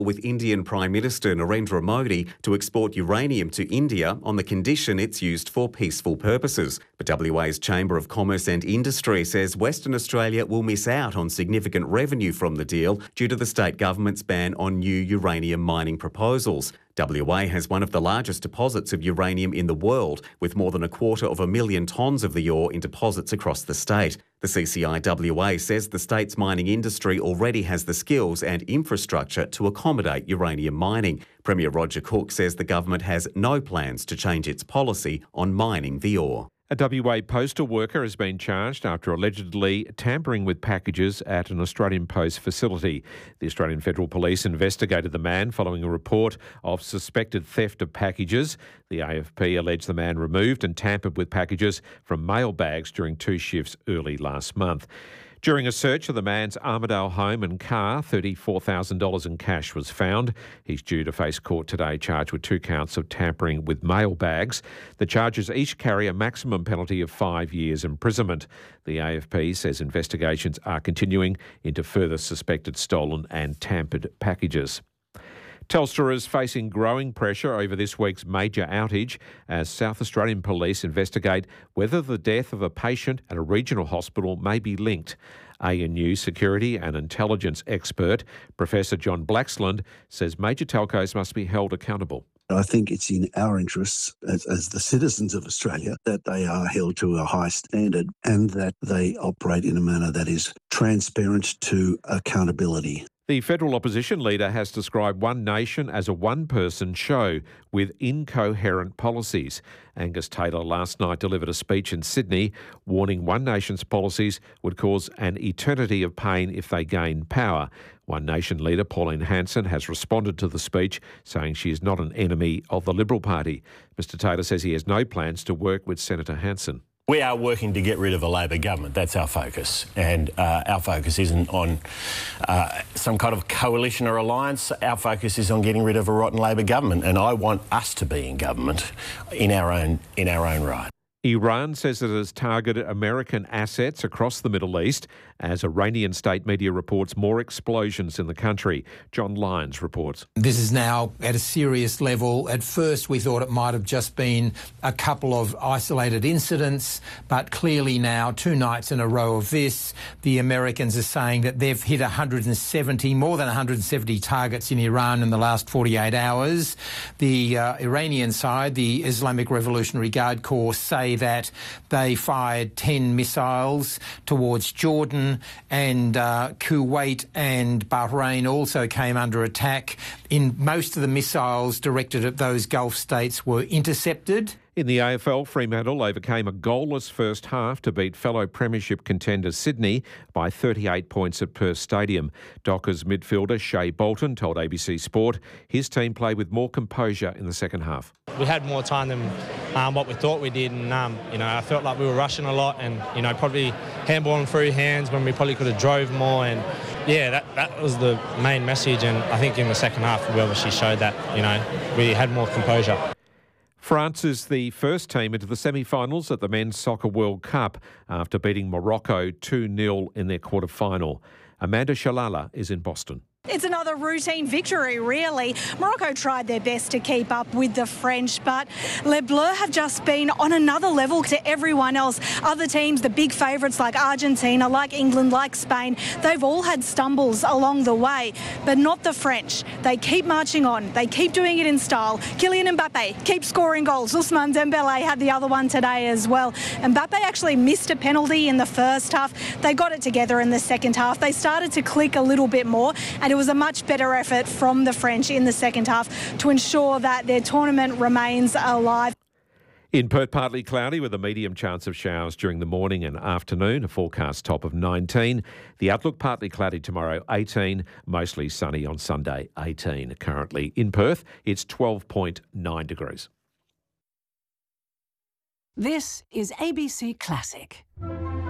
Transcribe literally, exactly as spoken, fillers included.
with Indian Prime Minister Narendra Modi to export uranium to India on the condition it's used for peaceful purposes. But W A's Chamber of Commerce and Industry says Western Australia will miss out on significant revenue from the deal due to the state government's ban on new uranium mining proposals. W A has one of the largest deposits of uranium in the world, with more than a quarter of a million tonnes of the ore in deposits across the state. The C C I W A says the state's mining industry already has the skills and infrastructure to accommodate uranium mining. Premier Roger Cook says the government has no plans to change its policy on mining the ore. A W A postal worker has been charged after allegedly tampering with packages at an Australian Post facility. The Australian Federal Police investigated the man following a report of suspected theft of packages. The A F P alleged the man removed and tampered with packages from mail bags during two shifts early last month. During a search of the man's Armidale home and car, thirty-four thousand dollars in cash was found. He's due to face court today, charged with two counts of tampering with mail bags. The charges each carry a maximum penalty of five years imprisonment. The A F P says investigations are continuing into further suspected stolen and tampered packages. Telstra is facing growing pressure over this week's major outage as South Australian Police investigate whether the death of a patient at a regional hospital may be linked. A N U security and intelligence expert Professor John Blaxland says major telcos must be held accountable. I think it's in our interests as, as the citizens of Australia that they are held to a high standard and that they operate in a manner that is transparent to accountability. The federal opposition leader has described One Nation as a one-person show with incoherent policies. Angus Taylor last night delivered a speech in Sydney warning One Nation's policies would cause an eternity of pain if they gain power. One Nation leader Pauline Hanson has responded to the speech, saying she is not an enemy of the Liberal Party. Mister Taylor says he has no plans to work with Senator Hanson. We are working to get rid of a Labor government. That's our focus. And uh, our focus isn't on uh, some kind of coalition or alliance. Our focus is on getting rid of a rotten Labor government. And I want us to be in government in our own, in our own right. Iran says it has targeted American assets across the Middle East as Iranian state media reports more explosions in the country. John Lyons reports. This is now at a serious level. At first we thought it might have just been a couple of isolated incidents, but clearly now, two nights in a row of this, the Americans are saying that they've hit one hundred seventy, more than one hundred seventy targets in Iran in the last forty-eight hours. The uh, Iranian side, the Islamic Revolutionary Guard Corps, say that they fired ten missiles towards Jordan, and uh, Kuwait and Bahrain also came under attack. In most of the missiles directed at those Gulf states were intercepted. In the A F L, Fremantle overcame a goalless first half to beat fellow premiership contender Sydney by thirty-eight points at Perth Stadium. Dockers midfielder Shea Bolton told A B C Sport his team played with more composure in the second half. We had more time than um, what we thought we did, and um, you know, I felt like we were rushing a lot, and you know, probably handballing through hands when we probably could have drove more. And yeah, that that was the main message. And I think in the second half we obviously showed that, you know, we had more composure. France is the first team into the semi-finals at the Men's Soccer World Cup after beating Morocco two nil in their quarter-final. Amanda Shalala is in Boston. It's another routine victory, really. Morocco tried their best to keep up with the French, but Les Bleus have just been on another level to everyone else. Other teams, the big favourites like Argentina, like England, like Spain, they've all had stumbles along the way, but not the French. They keep marching on. They keep doing it in style. Kylian Mbappe keeps scoring goals. Ousmane Dembele had the other one today as well. Mbappe actually missed a penalty in the first half. They got it together in the second half. They started to click a little bit more, and it was a much better effort from the French in the second half to ensure that their tournament remains alive. In Perth, partly cloudy with a medium chance of showers during the morning and afternoon, a forecast top of nineteen. The outlook partly cloudy tomorrow, eighteen, mostly sunny on Sunday, eighteen. Currently in Perth, it's twelve point nine degrees. This is A B C Classic.